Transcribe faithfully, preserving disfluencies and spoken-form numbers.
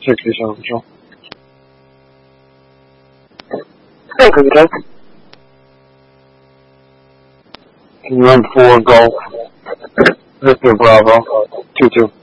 sixty Central. Okay, good. Room four Golf. Victor Bravo. Two two.